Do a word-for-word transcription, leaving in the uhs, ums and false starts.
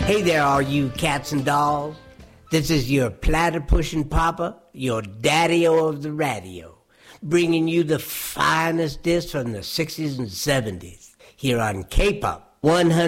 Hey there, all you cats and dolls. This is your platter-pushing papa, your daddy-o of the radio, bringing you the finest discs from the sixties and seventies here on K-Pop one hundred.